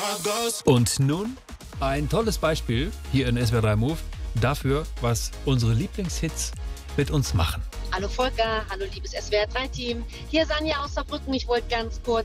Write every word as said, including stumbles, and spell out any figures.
Und nun ein tolles Beispiel hier in S W R drei Move dafür, was unsere Lieblingshits mit uns machen. Hallo Volker, hallo liebes S W R drei Team. Hier Sanja aus Saarbrücken. Ich wollte ganz kurz